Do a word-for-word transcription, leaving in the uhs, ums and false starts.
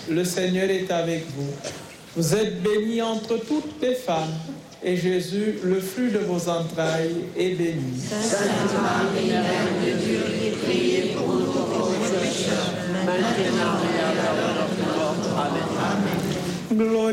le Seigneur est avec vous. Vous êtes bénie entre toutes les femmes, et Jésus, le fruit de vos entrailles, est béni. Sainte Marie, Mère de Dieu, priez pour nous pauvres pécheurs, maintenant et à l'heure de notre mort. Amen. Gloire